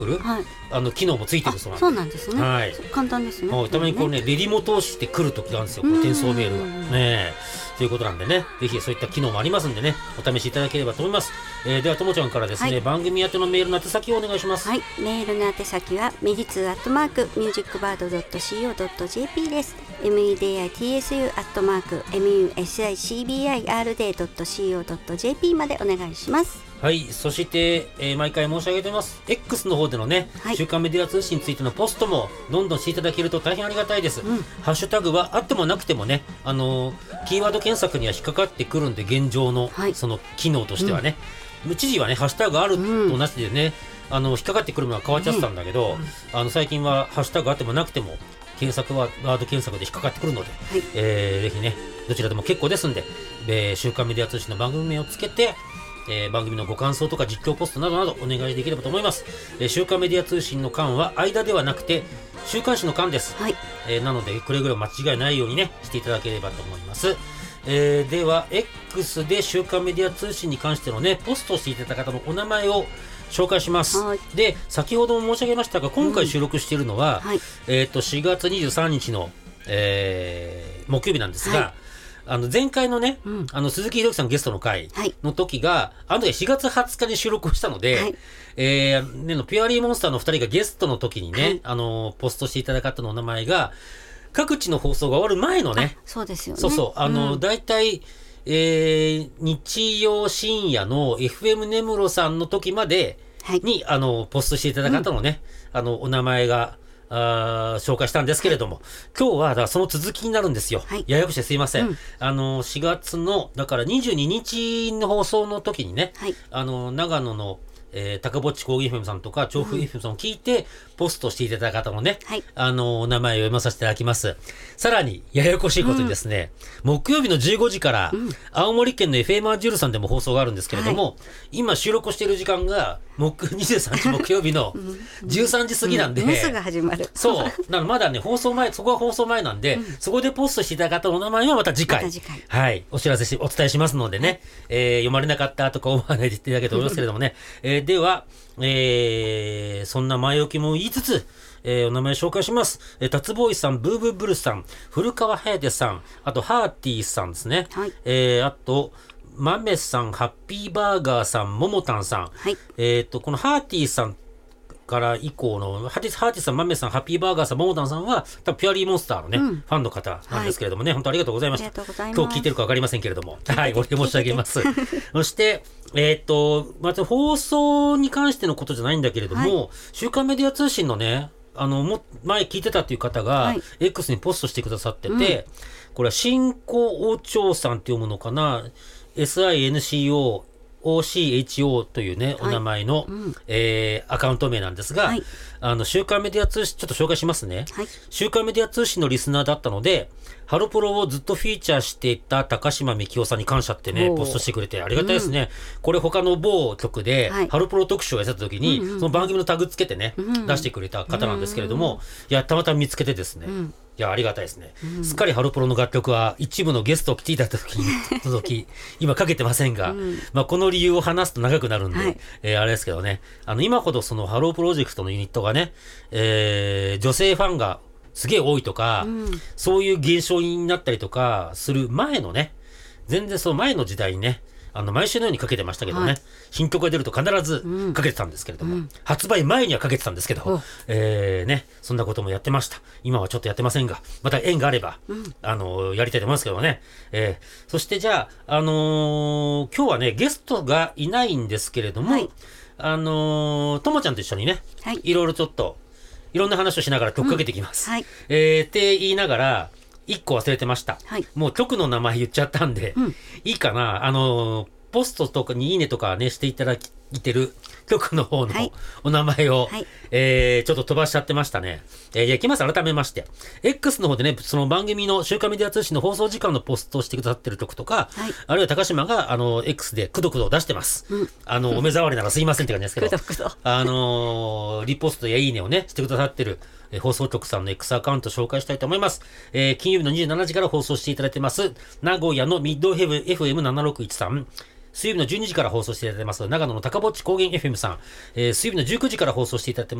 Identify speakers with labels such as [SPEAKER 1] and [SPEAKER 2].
[SPEAKER 1] はい、
[SPEAKER 2] 機能もついてるそうなんで。
[SPEAKER 1] そうなんですね。
[SPEAKER 2] はい、
[SPEAKER 1] 簡単ですね。
[SPEAKER 2] たまにこうね、レディも通してくるときなんですよ、この転送メールがね。ということなんでね、ぜひそういった機能もありますんでね、お試しいただければと思います。ではともちゃんからですね、番組宛てのメールの宛先をお願いします。
[SPEAKER 1] はい、メールの宛先はメディツ@musicbird.co.jp です。meditsu@musicbird.co.jp までお願いします。
[SPEAKER 2] はい、そして、毎回申し上げてます X の方でのね、週刊メディア通信についてのポストもどんどんしていただけると大変ありがたいです。ハッシュタグはあってもなくてもね、キーワード検索には引っかかってくるんで、現状のその機能としてはね、一時はねハッシュタグあるとなしでね、引っかかってくるのは変わっちゃってたんだけど、最近はハッシュタグあってもなくても検索はワード検索で引っかかってくるので、ぜひねどちらでも結構ですんで、週刊メディア通信の番組名をつけて番組のご感想とか実況ポストなどなどお願いできればと思います。週刊メディア通信の間は間ではなくて週刊誌の間です。なのでくれぐれも間違いないようにねしていただければと思います。では X で週刊メディア通信に関してのねポストをしていただいた方のお名前を紹介します。で先ほども申し上げましたが、今回収録しているのは、4月23日の、木曜日なんですが、前回のね、鈴木ひろきさんゲストの回の時が、あの時4月20日に収録をしたので、ピュアリーモンスターの2人がゲストの時にね、ポストしていただいた方のお名前が、各地の放送が終わる前のね、
[SPEAKER 1] そうですよね。
[SPEAKER 2] だいたい、日曜深夜の FM 根室さんの時までに、ポストしていただいた方のね、お名前が、紹介したんですけれども、今日はだからその続きになるんですよ。ややこしいすいません。4月のだから22日の放送の時にね、長野の高ぼっち工芸 FM さんとか調布 FM さんを聞いてポストしていただいた方のね、お名前を読まさせていただきます。さらにややこしいことにですね、木曜日の15時から、青森県の FM アジュールさんでも放送があるんですけれども、今収録している時間が23日木曜日の13時過ぎなんで、
[SPEAKER 1] もうすぐ始まる。
[SPEAKER 2] そうなの、まだね放送前、そこは放送前なんで、そこでポストしていただいたお名前はまた次回、はい、お伝えしますのでね、読まれなかったとか思わないでいただければと思いますけれどもね、では、そんな前置きも言いつつ、お名前紹介します。タツボーイさん、ブーブーブルさん、古川颯さん、あとハーティーさんですね。あとマメさん、ハッピーバーガーさん、ももたんさん。このハーティーさんから以降のハーティーさん、マメさん、ハッピーバーガーさん、ももたんさんは多分ピュアリーモンスターのね、ファンの方なんですけれどもね、本当ありがとうございました。今日聞いてるか分かりませんけれども、はい、お礼申し上げます。そしてまず放送に関してのことじゃないんだけれども、週刊メディア通信のね、前聞いてたっていう方が X にポストしてくださってて、これは新興王朝さんって読むのかな、SINCO OCHO というね、お名前の、アカウント名なんですが、週刊メディア通信、ちょっと紹介しますね。週刊メディア通信のリスナーだったので、ハロプロをずっとフィーチャーしていた高島みきおさんに感謝ってね、ポストしてくれてありがたいですね。これ他の某局で、ハロプロ特集をやってた時に、その番組のタグつけてね、出してくれた方なんですけれども、いや、たまたま見つけてですね、いや、ありがたいですね。すっかりハロプロの楽曲は一部のゲストを来ていただいた時今かけてませんが、この理由を話すと長くなるんで、あれですけどね、今ほどそのハロープロジェクトのユニットがね、女性ファンがすげえ多いとか、そういう現象になったりとかする前のね、全然その前の時代にね、毎週のようにかけてましたけどね、新曲が出ると必ずかけてたんですけれども、発売前にはかけてたんですけど、ね、そんなこともやってました。今はちょっとやってませんが、また縁があれば、やりたいと思いますけどね。そしてじゃあ、今日はね、ゲストがいないんですけれども、ともちゃんと一緒にね、いろいろちょっと、いろんな話をしながら曲かけていきます。って言いながら、1個忘れてました。もう曲の名前言っちゃったんで、いいかな。ポストとかにいいねとかね、していただいてる曲の方のお名前を、ちょっと飛ばしちゃってましたね。いきます。改めまして。X の方でね、その番組の週刊メディア通信の放送時間のポストをしてくださってる曲とか、あるいは高島がX でくどくど出してます。お目障りならすいませんって感じですけど、リポストやいいねをね、してくださってる放送局さんの X アカウント紹介したいと思います。金曜日の27時から放送していただいてます、名古屋のミッドFM761 さん、 水曜日の12時から放送していただいてます、長野の高ぼっち高原 FM さん、水曜日の19時から放送していただいて